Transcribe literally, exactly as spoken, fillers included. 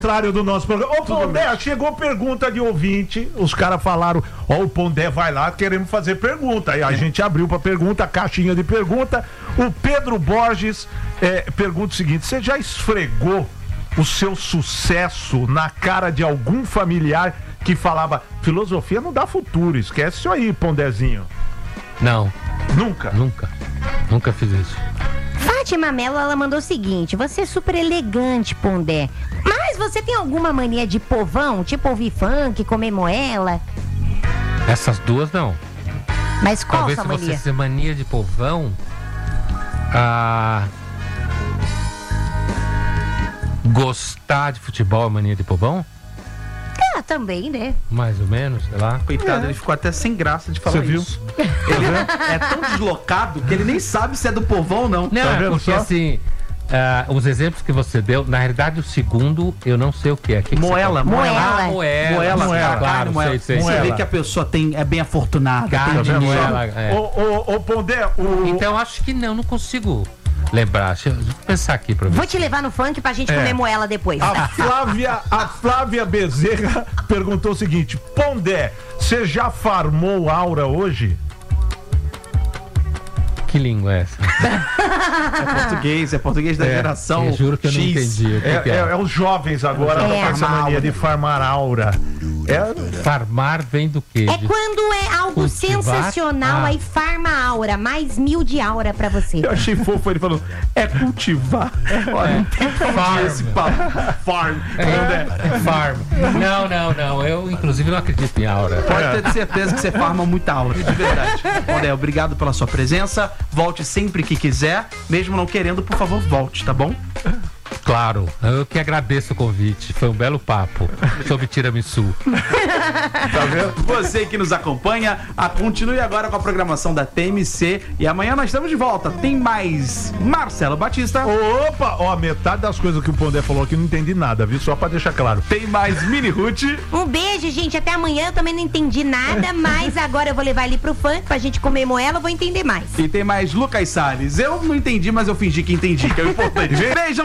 contrário do nosso programa. Ô, Pondé, chegou pergunta de ouvinte, os caras falaram, ó, o Pondé vai lá, queremos fazer pergunta. Aí a é. gente abriu pra pergunta, a caixinha de pergunta. O Pedro Borges é, pergunta o seguinte: você já esfregou o seu sucesso na cara de algum familiar que falava, filosofia não dá futuro, esquece isso aí, Pondézinho? Não. Nunca? Nunca. Nunca fiz isso. Fátima Mello, ela mandou o seguinte: você é super elegante, Pondé, mas você tem alguma mania de povão? Tipo ouvir funk, comer moela? Essas duas não. Mas qual Talvez sua se mania? você tem mania de povão, ah, gostar de futebol é mania de povão? Ah, também, né? Mais ou menos, sei lá. Coitado, é. ele ficou até sem graça de falar Você viu? isso. Ele é tão deslocado que ele nem sabe se é do povão ou não. Não, Tá é vendo porque só? assim, ah, os exemplos que você deu, na realidade o segundo eu não sei o que é. Que que Moela, você moela. Ah, moela. Moela, moela, claro, moela. sei, sei. Você Moela. vê que a pessoa tem, é bem afortunada. Carne, tem dinheiro. moela, é. Ô, ô, ô, Pondé, o... Então acho que não, não consigo lembrar. Deixa eu deixa eu pensar aqui pra ver. Vou te levar no funk pra gente É. comer moela depois. A Flávia, a Flávia Bezerra perguntou o seguinte: Pondé, você já farmou aura hoje? Que língua é essa? É português, é português da É, geração eu juro que eu não X. entendi. O que É, que é, é? é os jovens agora É. com essa mania de farmar aura. É, Farmar vem do quê? É De- quando é algo Cultivar? sensacional, Ah. aí farma aura, mais mil de aura pra você. eu achei fofo ele falando, é cultivar. Olha, não tem Farm. esse papo. Farm. É, farm. Não, não, não. Eu, inclusive, não acredito em aura. Pode ter certeza que você farma muita aula, de verdade. Pondé, obrigado pela sua presença. Volte sempre que quiser. Mesmo não querendo, por favor, volte, tá bom? Claro. Eu que agradeço o convite. Foi um belo papo sobre tiramisu. Tá vendo? Você que nos acompanha, a, continue agora com a programação da T M C. E amanhã nós estamos de volta. Tem mais Marcelo Batista. Opa, ó, metade das coisas que o Pondé falou aqui não entendi nada, viu? Só pra deixar claro. Tem mais Mini Ruth. Um beijo, gente. Até amanhã. Eu também não entendi nada, mas agora eu vou levar ele pro funk pra gente comer moela. Eu vou entender mais. E tem mais Lucas Salles. Eu não entendi, mas eu fingi que entendi, que é o importante. Beijo.